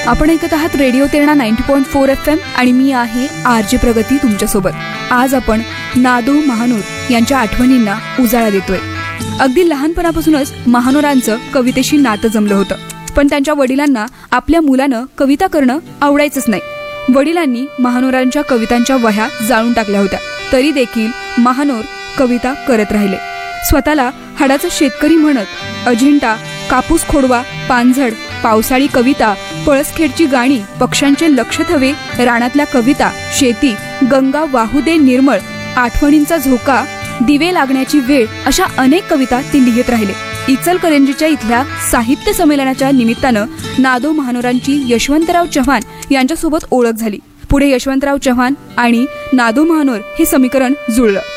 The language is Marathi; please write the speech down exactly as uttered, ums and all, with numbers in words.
आपण ऐकत आहात radio Terna ninety point four F M आणि मी आहे आर जे प्रगती तुमच्यासोबत. आज आपण नादो महानोर यांच्या आठवणींना उजाळा देतोय. अगदी लहानपणापासूनच महानोरांचं कवितेशी नातं जमलं होतं, पण त्यांच्या वडिलांना आपल्या मुलानं कविता करणं आवडायचंच नाही. वडिलांनी महानोरांच्या कवितांच्या वह्या जाळून टाकल्या होत्या, तरी देखील महानोर कविता करत राहिले. स्वतःला हाडाचा शेतकरी म्हणत अजिंठा, कापूस खोडवा, पानझड, पावसाळी कविता, पळसखेडची गाणी, पक्ष्यांचे लक्ष थवे, रानातल्या कविता, शेती, गंगा वाहू दे निर्मळ, आठवणींचा झोका, दिवे लागण्याची वेळ, अशा अनेक कविता ते लिहित राहिले. इचलकरंजीच्या इथल्या साहित्य संमेलनाच्या निमित्तानं नादो महानोरांची यशवंतराव चव्हाण यांच्यासोबत ओळख झाली. पुढे यशवंतराव चव्हाण आणि नादो महानोर हे समीकरण जुळलं.